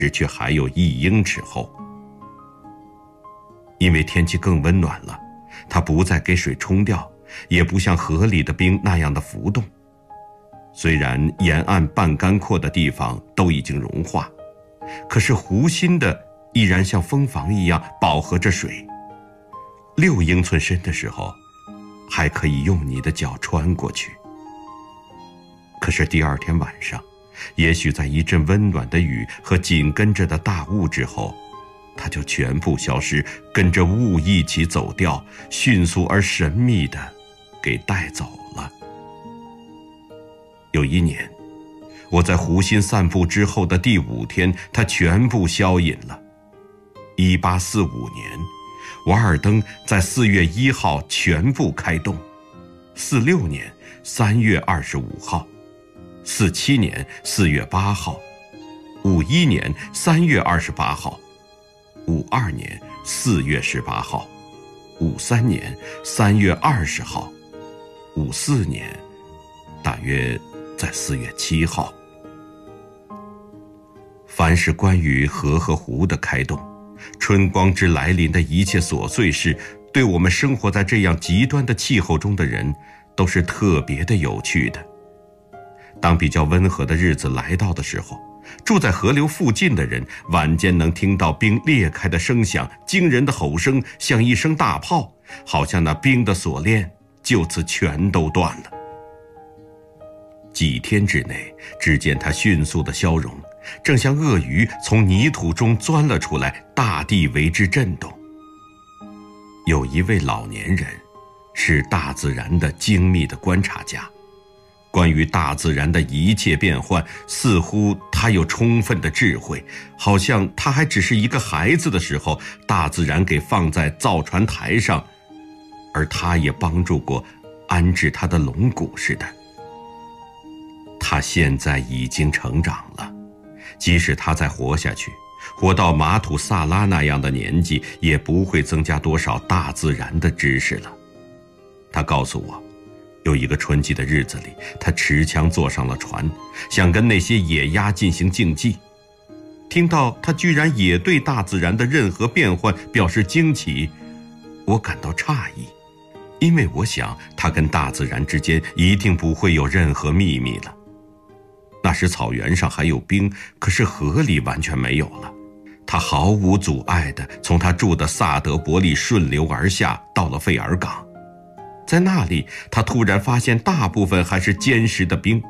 却还有1英尺厚。因为天气更温暖了，它不再给水冲掉，也不像河里的冰那样的浮动。虽然沿岸半干阔的地方都已经融化，可是湖心的依然像蜂房一样饱和着水。6英寸深的时候，还可以用你的脚穿过去。可是第2天晚上，也许在一阵温暖的雨和紧跟着的大雾之后，它就全部消失，跟着雾一起走掉，迅速而神秘地给带走了。有一年，我在湖心散步之后的第5天，它全部消隐了。1845年，瓦尔登在4月1号全部开动，46年3月25号，47年4月8号，51年3月28号，52年4月18号，53年3月20号，54年大约在4月7号。凡是关于河和湖的开动，春光之来临的一切琐碎事，对我们生活在这样极端的气候中的人都是特别的有趣的。当比较温和的日子来到的时候，住在河流附近的人晚间能听到冰裂开的声响，惊人的吼声像一声大炮，好像那冰的锁链就此全都断了。几天之内，只见它迅速的消融，正像鳄鱼从泥土中钻了出来，大地为之震动。有一位老年人，是大自然的精密的观察家，关于大自然的一切变幻，似乎他有充分的智慧，好像他还只是一个孩子的时候，大自然给放在造船台上，而他也帮助过安置他的龙骨似的。他现在已经成长了，即使他再活下去，活到马土萨拉那样的年纪，也不会增加多少大自然的知识了。他告诉我，有一个春季的日子里，他持枪坐上了船，想跟那些野鸭进行竞技。听到他居然也对大自然的任何变幻表示惊奇，我感到诧异，因为我想他跟大自然之间一定不会有任何秘密了。那时草原上还有冰，可是河里完全没有了。他毫无阻碍地从他住的萨德伯利顺流而下，到了费尔港。在那里，他突然发现大部分还是坚实的冰。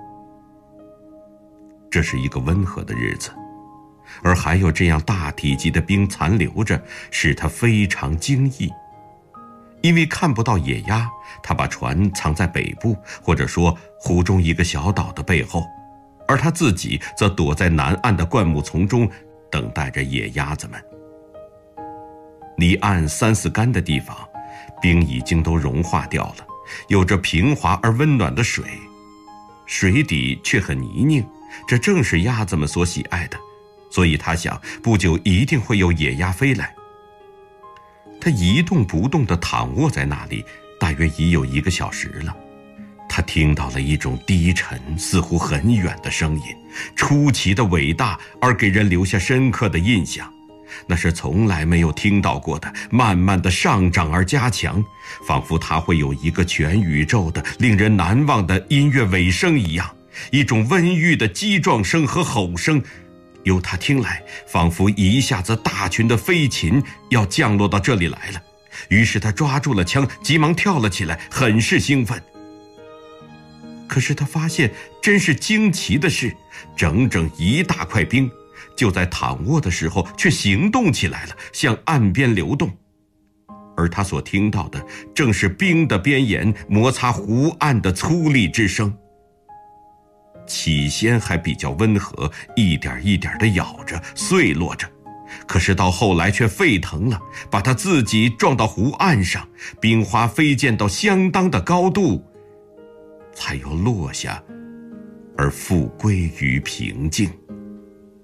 这是一个温和的日子，而还有这样大体积的冰残留着，使他非常惊异。因为看不到野鸭，他把船藏在北部，或者说湖中一个小岛的背后，而他自己则躲在南岸的灌木丛中，等待着野鸭子们。离岸3、4竿的地方，冰已经都融化掉了，有着平滑而温暖的水，水底却很泥泞，这正是鸭子们所喜爱的，所以他想不久一定会有野鸭飞来。他一动不动地躺卧在那里，大约已有1个小时了。他听到了一种低沉似乎很远的声音，出奇的伟大，而给人留下深刻的印象。那是从来没有听到过的，慢慢的上涨而加强，仿佛它会有一个全宇宙的令人难忘的音乐尾声一样，一种温郁的激壮声和吼声，由他听来，仿佛一下子大群的飞禽要降落到这里来了。于是他抓住了枪，急忙跳了起来，很是兴奋。可是他发现真是惊奇的是，整整一大块冰就在躺卧的时候却行动起来了，向岸边流动。而他所听到的正是冰的边沿摩擦湖岸的粗粝之声。起先还比较温和，一点一点地咬着碎落着，可是到后来却沸腾了，把他自己撞到湖岸上，冰花飞溅到相当的高度，才又落下，而复归于平静。